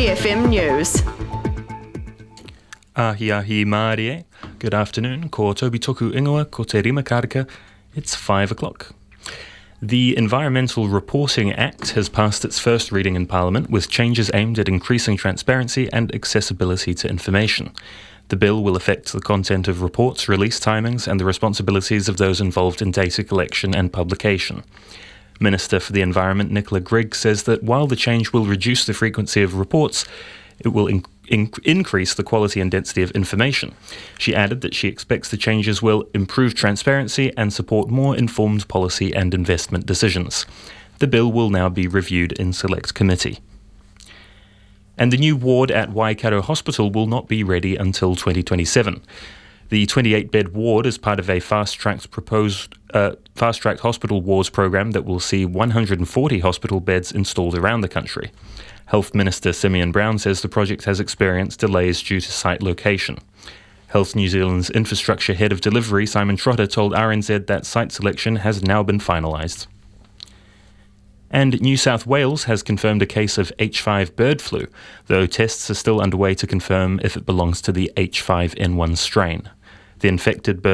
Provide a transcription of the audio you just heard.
SAFM News. Ahi Mārie. Good afternoon. Ko Toby Toku Ingoa, ko te rima karika. It's 5 o'clock. The Environmental Reporting Act has passed its first reading in Parliament with changes aimed at increasing transparency and accessibility to information. The bill will affect the content of reports, release timings and the responsibilities of those involved in data collection and publication. Minister for the Environment Nicola Grigg says that while the change will reduce the frequency of reports, it will increase the quality and density of information. She added that she expects the changes will improve transparency and support more informed policy and investment decisions. The bill will now be reviewed in Select Committee. And the new ward at Waikato Hospital will not be ready until 2027. The 28-bed ward is part of a fast-tracked hospital wards program that will see 140 hospital beds installed around the country. Health Minister Simeon Brown says the project has experienced delays due to site location. Health New Zealand's infrastructure head of delivery, Simon Trotter, told RNZ that site selection has now been finalised. And New South Wales has confirmed a case of H5 bird flu, though tests are still underway to confirm if it belongs to the H5N1 strain. The infected bird